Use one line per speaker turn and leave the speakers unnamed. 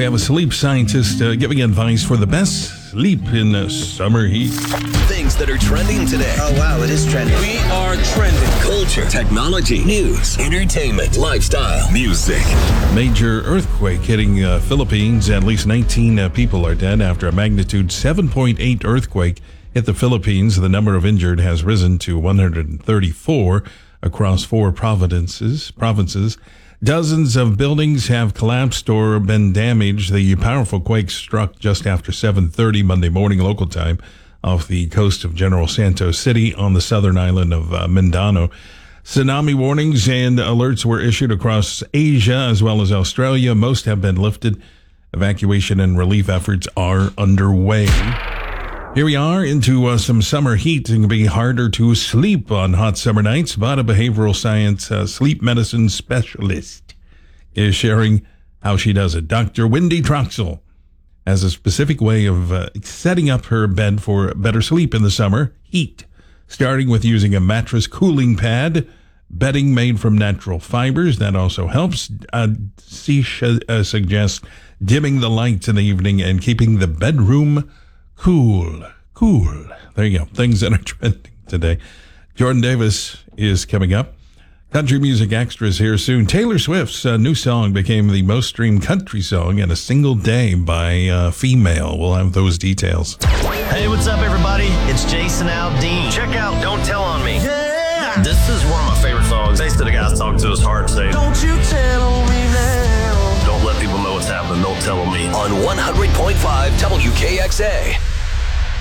We have a sleep scientist giving advice for the best sleep in the summer heat.
Things that are trending today.
Oh, wow, it is trending.
We are trending. Culture, technology, news, entertainment, lifestyle, music.
Major earthquake hitting Philippines. At least 19 people are dead after a magnitude 7.8 earthquake hit the Philippines. The number of injured has risen to 134 across 4 provinces. Dozens of buildings have collapsed or been damaged. The powerful quake struck just after 7:30 Monday morning local time off the coast of General Santos City on the southern island of Mindanao. Tsunami warnings and alerts were issued across Asia as well as Australia. Most have been lifted. Evacuation and relief efforts are underway. Here we are into some summer heat. It can be harder to sleep on hot summer nights, but a behavioral science sleep medicine specialist is sharing how she does it. Dr. Wendy Troxel has a specific way of setting up her bed for better sleep in the summer heat, starting with using a mattress cooling pad, bedding made from natural fibers. That also helps. She suggests dimming the lights in the evening and keeping the bedroom cool. There you go. Things that are trending today. Jordan Davis is coming up. Country music extras here soon. Taylor Swift's new song became the most streamed country song in a single day by a female. We'll have those details.
Hey, what's up, everybody? It's Jason Aldean. Check out Don't Tell on Me.
Yeah.
This is one of my favorite songs. Taste of the guys talking to his heart say,
Don't you tell me now.
don't let people know what's happening. Don't tell on me.
On 100.5 WKXA.